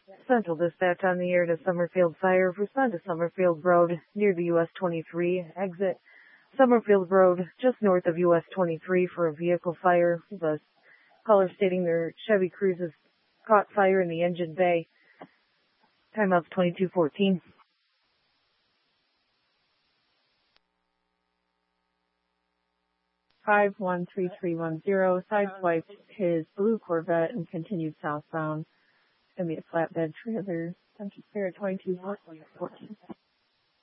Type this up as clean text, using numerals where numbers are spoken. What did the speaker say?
Central dispatch on the air to Summerfield Fire. Respond to Summerfield Road near the US 23 exit. Summerfield Road just north of US 23 for a vehicle fire. The caller stating their Chevy Cruze has caught fire in the engine bay. Time up 22:14. 513310 sideswiped his blue Corvette and continued southbound. It's going to be a flatbed trailer. Central Spirit 2214.